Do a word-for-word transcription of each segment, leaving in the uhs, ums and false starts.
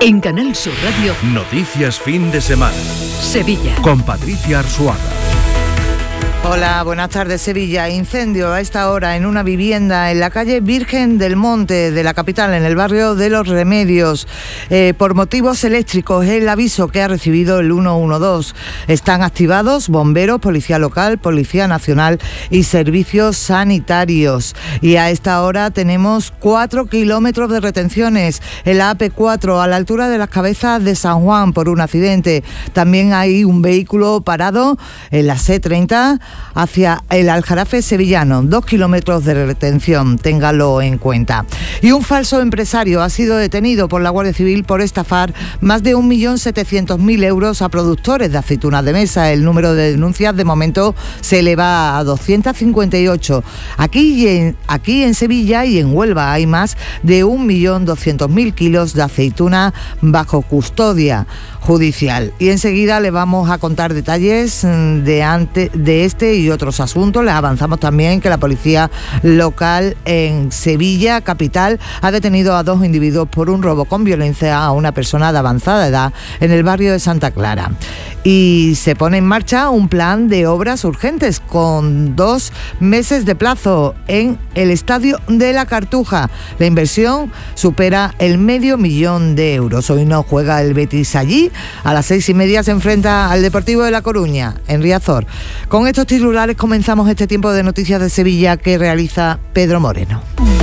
En Canal Sur Radio, Noticias Fin de Semana. Sevilla. Con Patricia Arzuaga. Hola, buenas tardes. Sevilla. Incendio a esta hora en una vivienda en la calle Virgen del Monte de la capital, en el barrio de Los Remedios. Eh, por motivos eléctricos, el aviso que ha recibido el uno uno dos. Están activados bomberos, policía local, policía nacional y servicios sanitarios. Y a esta hora tenemos cuatro kilómetros de retenciones en la A P cuatro, a la altura de las Cabezas de San Juan, por un accidente. También hay un vehículo parado en la C treinta hacia el Aljarafe sevillano, dos kilómetros de retención, téngalo en cuenta. Y un falso empresario ha sido detenido por la Guardia Civil por estafar más de un millón setecientos mil euros a productores de aceitunas de mesa. El número de denuncias de momento se eleva a doscientas cincuenta y ocho. Aquí, en, aquí en Sevilla y en Huelva hay más de un millón doscientos mil kilos de aceituna bajo custodia judicial. Y enseguida le vamos a contar detalles de, ante, de este y otros asuntos. Les avanzamos también que la policía local en Sevilla capital ha detenido a dos individuos por un robo con violencia a una persona de avanzada edad en el barrio de Santa Clara. Y se pone en marcha un plan de obras urgentes con dos meses de plazo en el Estadio de la Cartuja. La inversión supera el medio millón de euros. Hoy no juega el Betis allí. A las seis y media se enfrenta al Deportivo de La Coruña, en Riazor. Con estos titulares comenzamos este tiempo de noticias de Sevilla que realiza Pedro Moreno.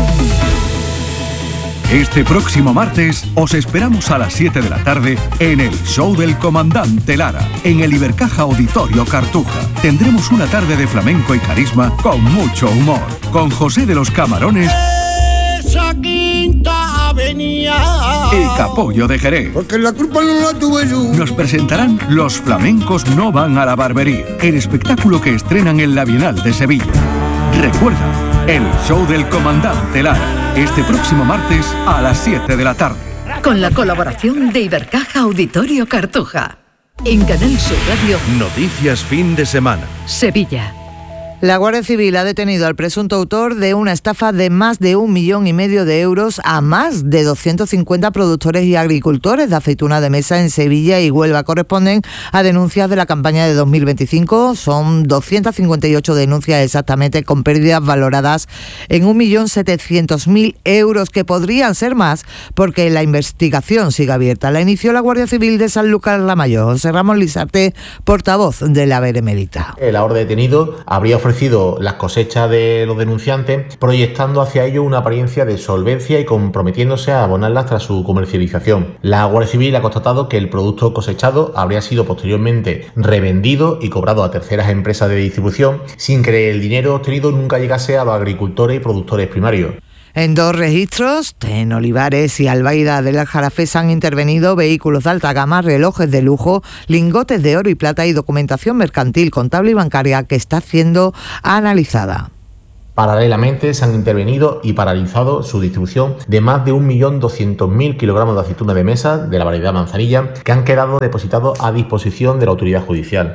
Este próximo martes os esperamos a las siete de la tarde en el Show del Comandante Lara, en el Ibercaja Auditorio Cartuja. Tendremos una tarde de flamenco y carisma con mucho humor, con José de los Camarones, esa quinta avenida, y Capollo de Jerez. porque la culpa no la tuve yo. Nos presentarán Los Flamencos No Van a la Barbería, el espectáculo que estrenan en la Bienal de Sevilla. Recuerda, el Show del Comandante Lara, este próximo martes a las siete de la tarde. Con la colaboración de Ibercaja Auditorio Cartuja. En Canal Sur Radio, Noticias Fin de Semana. Sevilla. La Guardia Civil ha detenido al presunto autor de una estafa de más de un millón y medio de euros a más de doscientos cincuenta productores y agricultores de aceituna de mesa en Sevilla y Huelva. Corresponden a denuncias de la campaña de dos mil veinticinco. Son doscientas cincuenta y ocho denuncias exactamente, con pérdidas valoradas en un millón setecientos mil euros, que podrían ser más porque la investigación sigue abierta. La inició la Guardia Civil de Sanlúcar la Mayor. José Ramón Lisarte, portavoz de la Benemérita. El ahora detenido habría ofrecido las cosechas de los denunciantes, proyectando hacia ello una apariencia de solvencia y comprometiéndose a abonarlas tras su comercialización. La Guardia Civil ha constatado que el producto cosechado habría sido posteriormente revendido y cobrado a terceras empresas de distribución, sin que el dinero obtenido nunca llegase a los agricultores y productores primarios. En dos registros, en Olivares y Albaida del Aljarafe, han intervenido vehículos de alta gama, relojes de lujo, lingotes de oro y plata y documentación mercantil, contable y bancaria que está siendo analizada. Paralelamente se han intervenido y paralizado su distribución de más de un millón doscientos mil kilogramos de aceituna de mesa de la variedad manzanilla, que han quedado depositados a disposición de la autoridad judicial.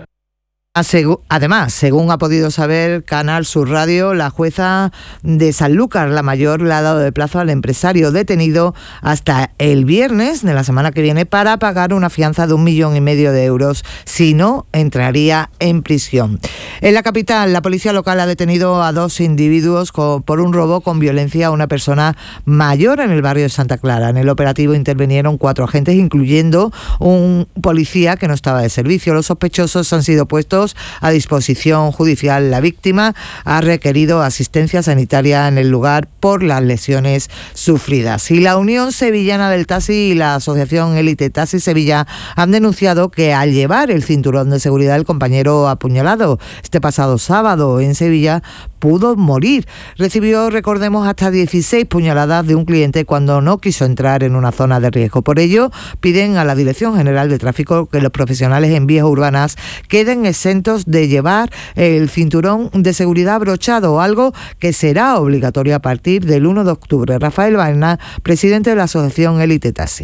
Además, según ha podido saber Canal Sur Radio, la jueza de Sanlúcar la Mayor le ha dado de plazo al empresario detenido hasta el viernes de la semana que viene para pagar una fianza de un millón y medio de euros. Si no, entraría en prisión. En la capital, la policía local ha detenido a dos individuos por un robo con violencia a una persona mayor en el barrio de Santa Clara. En el operativo intervinieron cuatro agentes, incluyendo un policía que no estaba de servicio. Los sospechosos han sido puestos a disposición judicial. La víctima ha requerido asistencia sanitaria en el lugar por las lesiones sufridas. Y la Unión Sevillana del Taxi y la Asociación Élite Taxi Sevilla han denunciado que al llevar el cinturón de seguridad, el compañero apuñalado este pasado sábado en Sevilla pudo morir. Recibió, recordemos, hasta dieciséis puñaladas de un cliente cuando no quiso entrar en una zona de riesgo. Por ello, piden a la Dirección General de Tráfico que los profesionales en vías urbanas queden exentos de llevar el cinturón de seguridad abrochado, algo que será obligatorio a partir del uno de octubre. Rafael Baena, presidente de la Asociación Élite Taxi.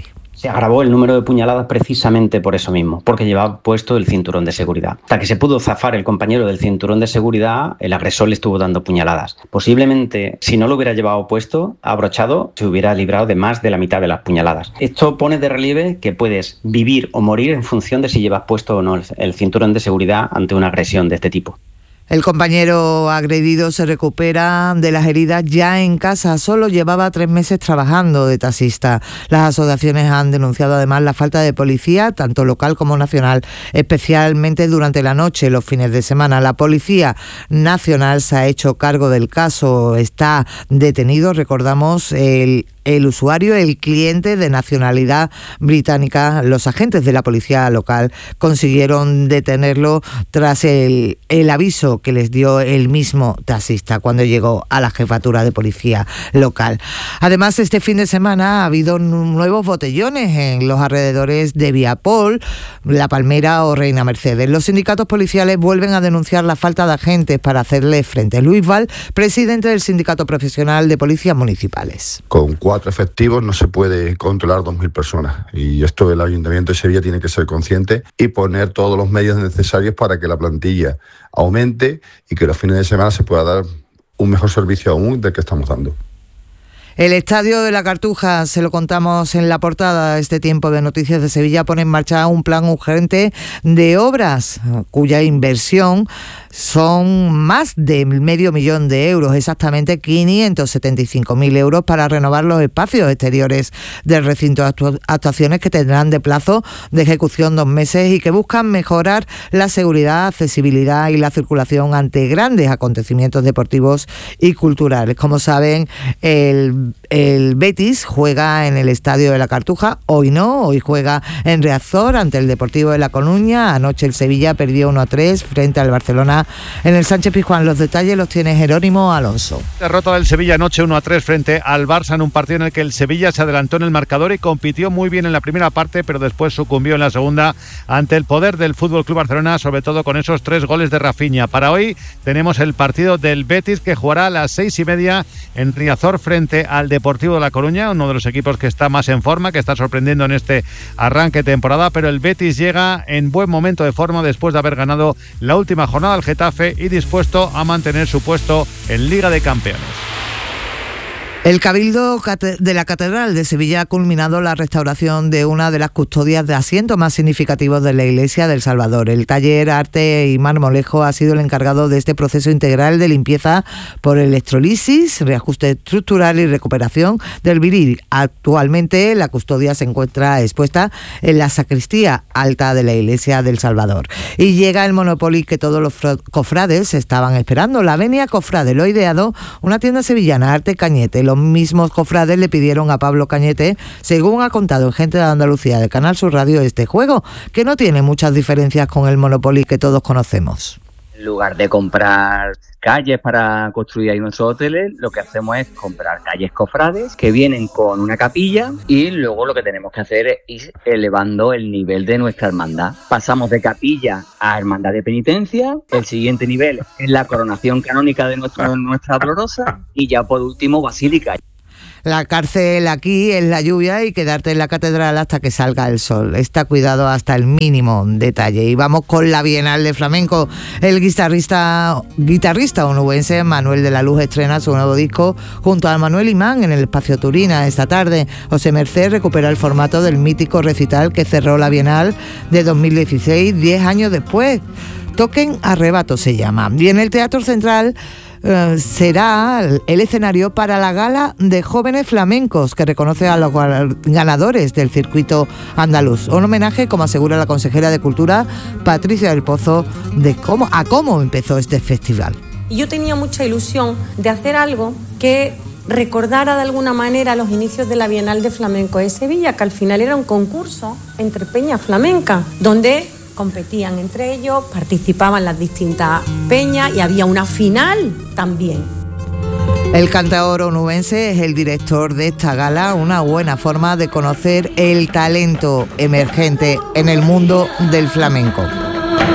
Se agravó el número de puñaladas precisamente por eso mismo, porque llevaba puesto el cinturón de seguridad. Hasta que se pudo zafar el compañero del cinturón de seguridad, el agresor le estuvo dando puñaladas. Posiblemente, si no lo hubiera llevado puesto, abrochado, se hubiera librado de más de la mitad de las puñaladas. Esto pone de relieve que puedes vivir o morir en función de si llevas puesto o no el cinturón de seguridad ante una agresión de este tipo. El compañero agredido se recupera de las heridas ya en casa. Solo llevaba tres meses trabajando de taxista. Las asociaciones han denunciado además la falta de policía, tanto local como nacional, especialmente durante la noche, los fines de semana. La Policía Nacional se ha hecho cargo del caso. Está detenido, recordamos, el El usuario, el cliente de nacionalidad británica. Los agentes de la policía local consiguieron detenerlo tras el, el aviso que les dio el mismo taxista cuando llegó a la jefatura de policía local. Además, este fin de semana ha habido nuevos botellones en los alrededores de Viapol, La Palmera o Reina Mercedes. Los sindicatos policiales vuelven a denunciar la falta de agentes para hacerle frente. Luis Val, presidente del Sindicato Profesional de Policías Municipales. Con cuatro efectivos no se puede controlar dos mil personas y esto el Ayuntamiento de Sevilla tiene que ser consciente y poner todos los medios necesarios para que la plantilla aumente y que los fines de semana se pueda dar un mejor servicio aún del que estamos dando. El Estadio de la Cartuja, se lo contamos en la portada. Este tiempo de Noticias de Sevilla pone en marcha un plan urgente de obras cuya inversión son más de medio millón de euros, exactamente quinientos setenta y cinco mil euros para renovar los espacios exteriores del recinto. Actu- actuaciones que tendrán de plazo de ejecución dos meses y que buscan mejorar la seguridad, accesibilidad y la circulación ante grandes acontecimientos deportivos y culturales. Como saben, el, el Betis juega en el Estadio de la Cartuja. Hoy no, hoy juega en Riazor ante el Deportivo de La Coruña. Anoche el Sevilla perdió uno a tres frente al Barcelona en el Sánchez Pizjuán. Los detalles los tiene Jerónimo Alonso. Derrota del Sevilla anoche uno a tres frente al Barça en un partido en el que el Sevilla se adelantó en el marcador y compitió muy bien en la primera parte, pero después sucumbió en la segunda ante el poder del F C Barcelona, sobre todo con esos tres goles de Rafinha. Para hoy tenemos el partido del Betis, que jugará a las seis y media en Riazor frente al Deportivo de La Coruña, uno de los equipos que está más en forma, que está sorprendiendo en este arranque de temporada, pero el Betis llega en buen momento de forma después de haber ganado la última jornada al Getafe y dispuesto a mantener su puesto en Liga de Campeones. El Cabildo de la Catedral de Sevilla ha culminado la restauración de una de las custodias de asiento más significativos de la Iglesia del Salvador. El taller Arte y Marmolejo ha sido el encargado de este proceso integral de limpieza por electrolisis, reajuste estructural y recuperación del viril. Actualmente la custodia se encuentra expuesta en la sacristía alta de la Iglesia del Salvador. Y llega el Monopoly que todos los cofrades estaban esperando. La Venia Cofrade lo ha ideado una tienda sevillana, Arte Cañete. Los mismos cofrades le pidieron a Pablo Cañete, según ha contado en Gente de Andalucía de Canal Sur Radio, este juego, que no tiene muchas diferencias con el Monopoly que todos conocemos. En lugar de comprar calles para construir ahí nuestros hoteles, lo que hacemos es comprar calles cofrades que vienen con una capilla y luego lo que tenemos que hacer es ir elevando el nivel de nuestra hermandad. Pasamos de capilla a hermandad de penitencia, el siguiente nivel es la coronación canónica de nuestra, nuestra dolorosa y ya por último basílica. La cárcel aquí es la lluvia y quedarte en la catedral hasta que salga el sol. Está cuidado hasta el mínimo detalle. Y vamos con la Bienal de Flamenco. El guitarrista, guitarrista onubense Manuel de la Luz estrena su nuevo disco junto a Manuel Imán en el Espacio Turina esta tarde. José Mercé recupera el formato del mítico recital que cerró la Bienal de dos mil dieciséis, diez años después. Toquen Arrebato se llama. Y en el Teatro Central Uh, será el escenario para la gala de jóvenes flamencos que reconoce a los ganadores del circuito andaluz. Un homenaje, como asegura la consejera de Cultura, Patricia del Pozo, de cómo, a cómo empezó este festival. Yo tenía mucha ilusión de hacer algo que recordara de alguna manera los inicios de la Bienal de Flamenco de Sevilla, que al final era un concurso entre peñas flamencas, donde competían entre ellos, participaban las distintas peñas y había una final también. El cantaor onubense es el director de esta gala, una buena forma de conocer el talento emergente en el mundo del flamenco.